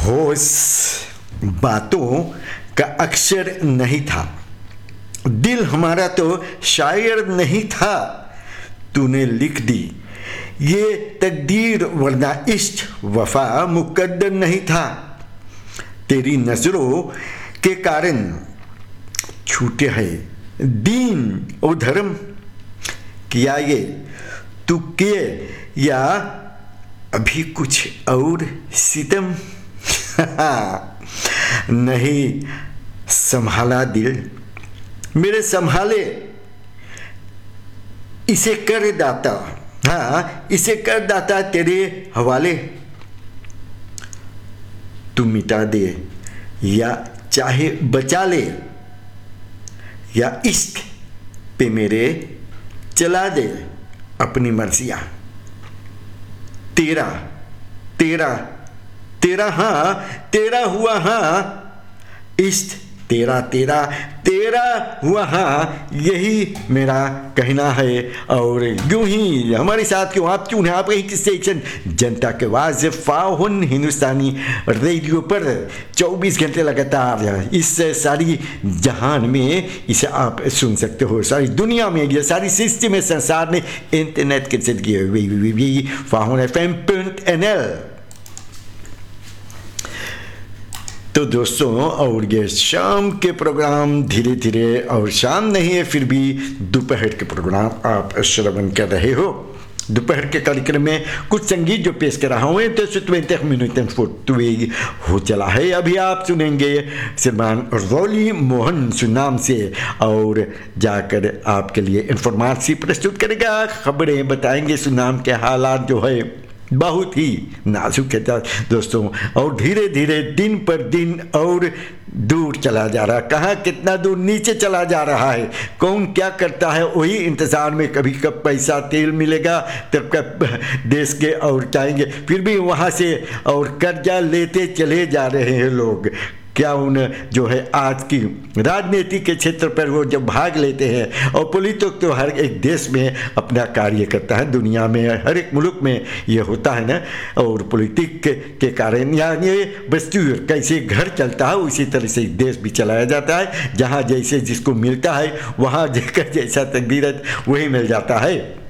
होश बातों का अक्षर नहीं था, दिल हमारा तो शायर नहीं था। तूने लिख दी ये तकदीर, वरना इश्क वफा मुकद्दर नहीं था। तेरी नजरों के कारण छूटे हैं दीन और धर्म। किया ये तू किए या अभी कुछ और सितम? नहीं संभाला दिल मेरे, संभाले इसे कर दाता, हाँ इसे कर दाता तेरे हवाले। तू मिटा दे या चाहे बचा ले, या इश्क पे मेरे चला दे अपनी मर्जियां। तेरा तेरा तेरा हाँ तेरा हुआ हाँ, इश्क तेरा तेरा तेरा हुआ हाँ, यही मेरा कहना है। और यूं ही हमारे साथ क्यों आप क्यों हैं, आप कहीं किस स्टेशन जनता के आवाज़ फाहुन हिंदुस्तानी रेडियो पर 24 घंटे लगातार इस सारी जहान में इसे आप सुन सकते हो। सारी दुनिया में, ये सारी सृष्टि में, संसार में इंटरनेट के जरिए FahunFM.nl। तो दोस्तों, और ये शाम के प्रोग्राम धीरे धीरे, और शाम नहीं है फिर भी दोपहर के प्रोग्राम आप श्रवण कर रहे हो। दोपहर के कार्यक्रम में कुछ संगीत जो पेश कर रहा हूँ तो 20 मिनट हो चला है। अभी आप सुनेंगे श्रीमान रॉली मोहन सुनाम से, और जाकर आपके लिए इंफॉर्मेशन प्रस्तुत करेगा, खबरें बताएंगे। सुनाम के हालात जो है बहुत ही नाजुक है दोस्तों, और धीरे धीरे दिन पर दिन और दूर चला जा रहा है। कहाँ कितना दूर नीचे चला जा रहा है, कौन क्या करता है वही इंतज़ार में। कभी कब पैसा तेल मिलेगा, तब कब देश के और चाहेंगे, फिर भी वहाँ से और कर्जा लेते चले जा रहे हैं लोग। क्या उन जो है आज की राजनीति के क्षेत्र पर वो जब भाग लेते हैं, और पुलिस तो हर एक देश में अपना कार्य करता है, दुनिया में हर एक मुल्क में ये होता है ना। और पॉलिटिक के कारण यानी दस्तूर कैसे घर चलता है उसी तरह से देश भी चलाया जाता है। जहाँ जैसे जिसको मिलता है वहाँ जैसा तकदीरत वही मिल जाता है।